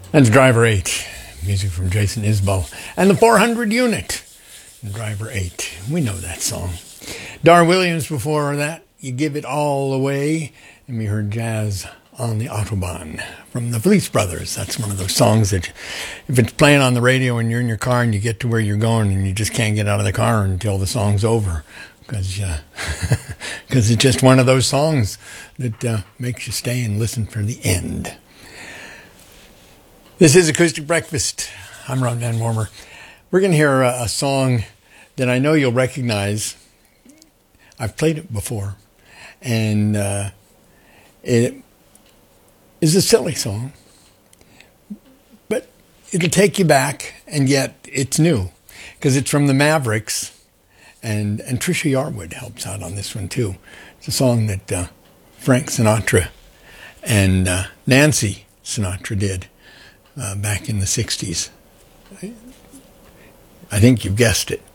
That's Driver 8, music from Jason Isbell. And the 400 Unit, Driver 8. We know that song. Dar Williams before that, You Give It All Away. And we heard Jazz on the Autobahn from the Fleece Brothers. That's one of those songs that if it's playing on the radio and you're in your car and you get to where you're going and you just can't get out of the car until the song's over. Because it's just one of those songs that makes you stay and listen for the end. This is Acoustic Breakfast. I'm Ron Van Wormer. We're going to hear a song that I know you'll recognize. I've played it before. And it is a silly song. But it'll take you back, and yet it's new. Because it's from the Mavericks. And Trisha Yarwood helps out on this one too. It's a song that Frank Sinatra and Nancy Sinatra did back in the 60s. I think you've guessed it.